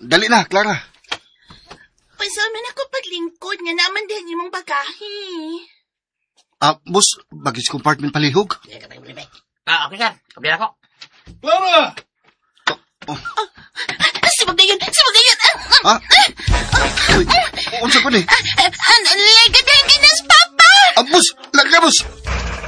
Dali na, Clara. Pasaman ako paglingkod nga naman din imong bagahe. Boss, bagis compartment palihog. Okay, sir. Kabila ako. Clara! Sibag na yun! Uy, unsa ko ni? Legadahin ka na sa papa! Boss, Clara, boss.